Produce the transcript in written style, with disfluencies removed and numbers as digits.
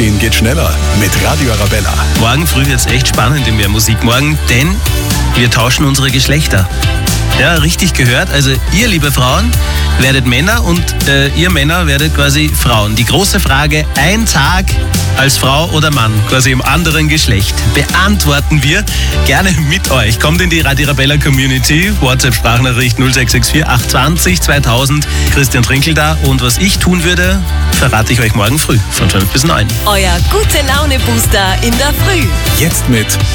Aufstehen geht schneller mit Radio Arabella. Morgen früh wird es echt spannend in Mehr Musik morgen, denn wir tauschen unsere Geschlechter. Ja, richtig gehört. Also ihr, liebe Frauen, werdet Männer und ihr Männer werdet quasi Frauen. Die große Frage, ein Tag als Frau oder Mann, quasi im anderen Geschlecht, beantworten wir gerne mit euch. Kommt in die Radio Arabella Community, WhatsApp-Sprachnachricht 0664 820 2000. Christian Trinkel da. Und was ich tun würde, verrate ich euch morgen früh von 5 bis 9. Euer Gute-Laune-Booster in der Früh. Jetzt mit